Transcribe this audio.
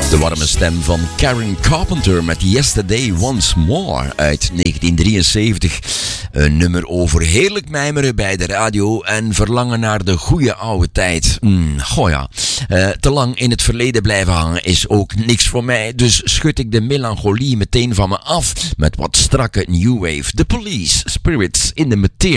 De warme stem van Karen Carpenter met Yesterday Once More uit 1973. Een nummer over heerlijk mijmeren bij de radio en verlangen naar de goede oude tijd. Goh ja, te lang in het verleden blijven hangen is ook niks voor mij. Dus schud ik de melancholie meteen van me af met wat strakke new wave. The Police, Spirits in the Materia.